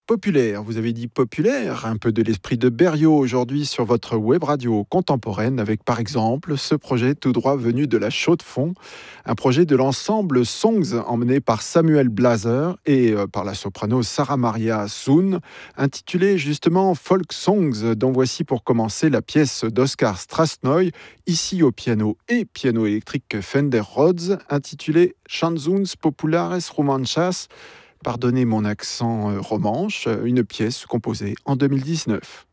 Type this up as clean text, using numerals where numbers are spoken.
Populaire, vous avez dit populaire, un peu de l'esprit de Berriot aujourd'hui sur votre web radio contemporaine avec par exemple ce projet tout droit venu de la Chaux-de-Fonds, un projet de l'ensemble Songs emmené par Samuel Blazer et par la soprano Sarah Maria Soon, intitulé justement Folk Songs, dont voici pour commencer la pièce d'Oscar Strasnoy, ici au piano et piano électrique Fender Rhodes, intitulée Chanzuns Populares Romanchas. Pardonnez mon accent romanche, une pièce composée en 2019.